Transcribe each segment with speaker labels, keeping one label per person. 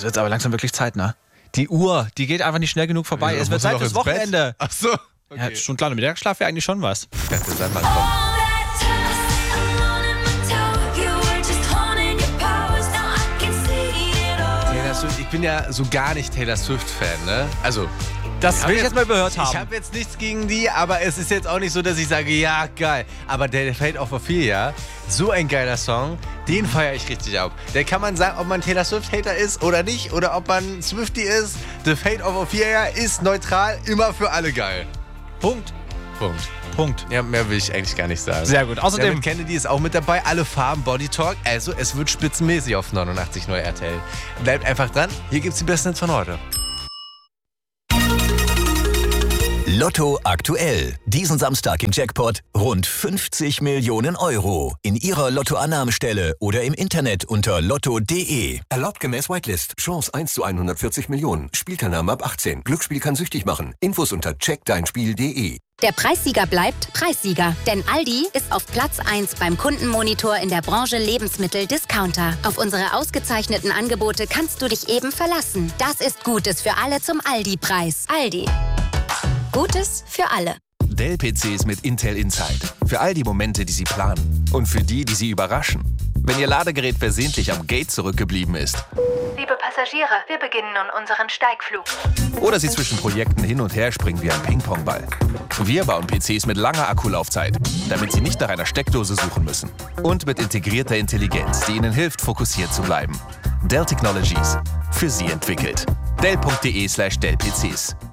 Speaker 1: Es wird aber langsam wirklich Zeit, ne? Die Uhr, die geht einfach nicht schnell genug vorbei. Es wird Zeit fürs Wochenende.
Speaker 2: Ach so.
Speaker 1: Okay. Ja, schon klar, Mittagsschlaf wäre eigentlich schon was.
Speaker 2: Ich dachte, Sandmann kommt. Ich bin ja so gar nicht Taylor Swift-Fan, ne? Also,
Speaker 1: das will ich jetzt mal überhört haben.
Speaker 2: Ich habe jetzt nichts gegen die, aber es ist jetzt auch nicht so, dass ich sage, ja, geil. Aber der Fade of Ophelia, so ein geiler Song, den feiere ich richtig ab. Da kann man sagen, ob man Taylor Swift-Hater ist oder nicht, oder ob man Swiftie ist. The Fade of Ophelia ist neutral, immer für alle geil.
Speaker 1: Punkt.
Speaker 2: Ja, mehr will ich eigentlich gar nicht sagen.
Speaker 1: Sehr gut. Außerdem,
Speaker 2: Kennedy ist auch mit dabei. Alle Farben, Body Talk. Also, es wird spitzenmäßig auf 89 neu RTL. Bleibt einfach dran. Hier gibt's die besten Hits von heute.
Speaker 3: Lotto aktuell. Diesen Samstag im Jackpot rund 50 Millionen Euro. In Ihrer Lottoannahmestelle oder im Internet unter lotto.de.
Speaker 4: Erlaubt gemäß Whitelist. Chance 1 zu 140 Millionen. Spielteilnahme ab 18. Glücksspiel kann süchtig machen. Infos unter checkdeinspiel.de.
Speaker 5: Der Preissieger bleibt Preissieger, denn Aldi ist auf Platz 1 beim Kundenmonitor in der Branche Lebensmittel-Discounter. Auf unsere ausgezeichneten Angebote kannst du dich eben verlassen. Das ist Gutes für alle zum Aldi-Preis. Aldi. Gutes für alle.
Speaker 6: Dell-PCs mit Intel Inside. Für all die Momente, die Sie planen. Und für die, die Sie überraschen. Wenn Ihr Ladegerät versehentlich am Gate zurückgeblieben ist.
Speaker 7: Liebe Passagiere, wir beginnen nun unseren Steigflug.
Speaker 6: Oder Sie zwischen Projekten hin und her springen wie ein Ping-Pong-Ball. Wir bauen PCs mit langer Akkulaufzeit, damit Sie nicht nach einer Steckdose suchen müssen. Und mit integrierter Intelligenz, die Ihnen hilft, fokussiert zu bleiben. Dell Technologies. Für Sie entwickelt. Dell.de/Dell-PCs.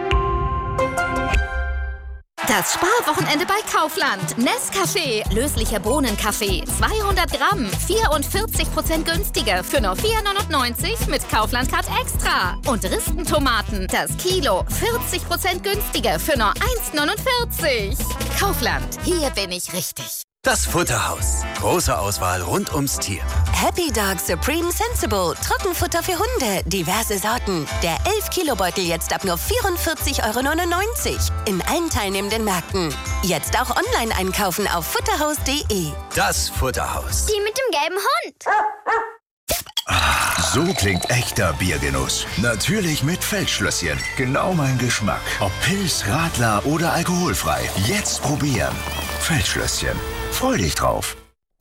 Speaker 8: Das Sparwochenende bei Kaufland. Nescafé, löslicher Bohnenkaffee, 200 Gramm, 44% günstiger für nur 4,99 mit Kaufland-Card Extra. Und Ristentomaten, das Kilo, 40% günstiger für nur 1,49. Kaufland, hier bin ich richtig.
Speaker 9: Das Futterhaus. Große Auswahl rund ums Tier.
Speaker 10: Happy Dog Supreme Sensible. Trockenfutter für Hunde. Diverse Sorten. Der 11-Kilo-Beutel jetzt ab nur 44,99 € in allen teilnehmenden Märkten. Jetzt auch online einkaufen auf futterhaus.de.
Speaker 9: Das Futterhaus.
Speaker 11: Die mit dem gelben Hund.
Speaker 12: So klingt echter Biergenuss. Natürlich mit Feldschlösschen. Genau mein Geschmack. Ob Pils, Radler oder alkoholfrei. Jetzt probieren. Feldschlösschen. Freu dich drauf.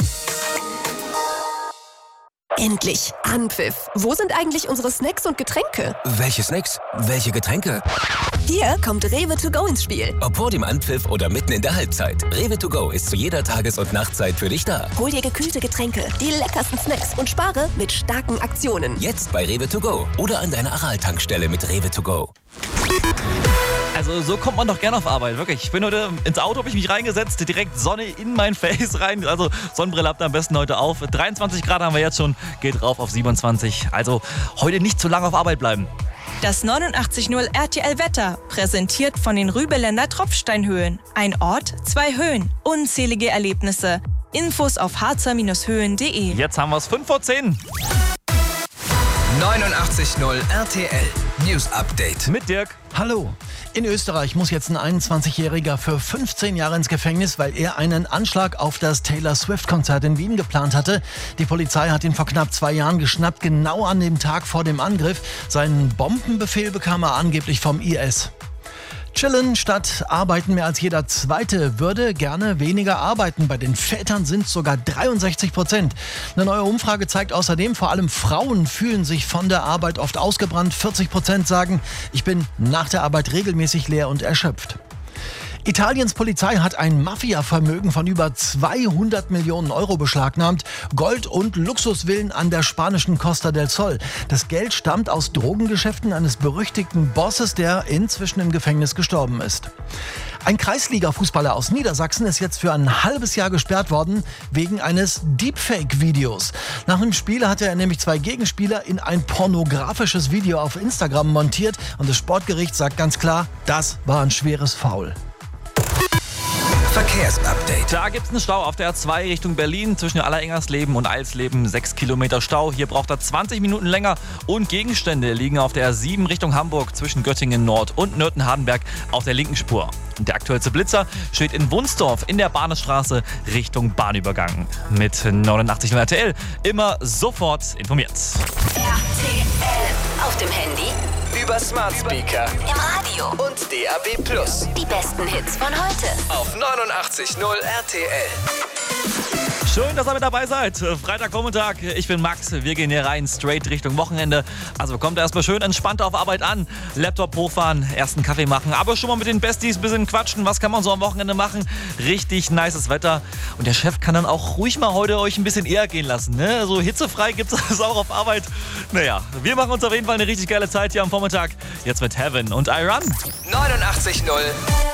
Speaker 13: Endlich. Anpfiff. Wo sind eigentlich unsere Snacks und Getränke?
Speaker 14: Welche Snacks? Welche Getränke?
Speaker 13: Hier kommt Rewe to go ins Spiel.
Speaker 14: Ob vor dem Anpfiff oder mitten in der Halbzeit. Rewe to go ist zu jeder Tages- und Nachtzeit für dich da.
Speaker 13: Hol dir gekühlte Getränke, die leckersten Snacks und spare mit starken Aktionen.
Speaker 14: Jetzt bei Rewe to go oder an deiner Aral-Tankstelle mit Rewe to go.
Speaker 1: Also so kommt man doch gerne auf Arbeit, wirklich. Ich bin heute ins Auto, habe ich mich reingesetzt, direkt Sonne in mein Face rein. Also Sonnenbrille habt ihr am besten heute auf. 23 Grad haben wir jetzt schon, geht rauf auf 27. Also heute nicht zu lange auf Arbeit bleiben.
Speaker 15: Das 89.0 RTL Wetter, präsentiert von den Rübeländer Tropfsteinhöhen. Ein Ort, 2 Höhen, unzählige Erlebnisse. Infos auf harzer-höhen.de.
Speaker 1: Jetzt haben wir es 5:10.
Speaker 16: 89.0 RTL News Update
Speaker 1: mit Dirk.
Speaker 17: Hallo. In Österreich muss jetzt ein 21-Jähriger für 15 Jahre ins Gefängnis, weil er einen Anschlag auf das Taylor Swift-Konzert in Wien geplant hatte. Die Polizei hat ihn vor knapp 2 Jahren geschnappt, genau an dem Tag vor dem Angriff. Seinen Bombenbefehl bekam er angeblich vom IS. Chillen statt arbeiten. Mehr als jeder Zweite würde gerne weniger arbeiten. Bei den Vätern sind es sogar 63%. Eine neue Umfrage zeigt außerdem, vor allem Frauen fühlen sich von der Arbeit oft ausgebrannt. 40% sagen, ich bin nach der Arbeit regelmäßig leer und erschöpft. Italiens Polizei hat ein Mafia-Vermögen von über 200 Millionen Euro beschlagnahmt. Gold- und Luxusvillen an der spanischen Costa del Sol. Das Geld stammt aus Drogengeschäften eines berüchtigten Bosses, der inzwischen im Gefängnis gestorben ist. Ein Kreisliga-Fußballer aus Niedersachsen ist jetzt für ein halbes Jahr gesperrt worden wegen eines Deepfake-Videos. Nach dem Spiel hatte er nämlich 2 Gegenspieler in ein pornografisches Video auf Instagram montiert. Und das Sportgericht sagt ganz klar, das war ein schweres Foul.
Speaker 16: Verkehrsupdate.
Speaker 1: Da gibt es einen Stau auf der A2 Richtung Berlin zwischen Allerengersleben und Eilsleben. 6 Kilometer Stau. Hier braucht er 20 Minuten länger. Und Gegenstände liegen auf der A7 Richtung Hamburg zwischen Göttingen Nord und Nürten-Hardenberg auf der linken Spur. Der aktuellste Blitzer steht in Wunsdorf in der Bahnhofstraße Richtung Bahnübergang. Mit 89.0 RTL immer sofort informiert.
Speaker 8: RTL.
Speaker 10: Auf dem Handy,
Speaker 16: Über Smart Speaker
Speaker 10: im Radio
Speaker 16: und DAB+.
Speaker 10: die besten Hits von heute.
Speaker 16: Auf 89.0 RTL.
Speaker 1: Schön, dass ihr mit dabei seid. Freitagvormittag, ich bin Max. Wir gehen hier rein, straight Richtung Wochenende. Also kommt erstmal schön entspannt auf Arbeit an. Laptop hochfahren, ersten Kaffee machen, aber schon mal mit den Besties ein bisschen quatschen. Was kann man so am Wochenende machen? Richtig nices Wetter. Und der Chef kann dann auch ruhig mal heute euch ein bisschen eher gehen lassen. Ne? So hitzefrei gibt es das auch auf Arbeit. Naja, wir machen uns auf jeden Fall eine richtig geile Zeit hier am Vormittag. Jetzt mit Heaven und I Run.
Speaker 16: 89.0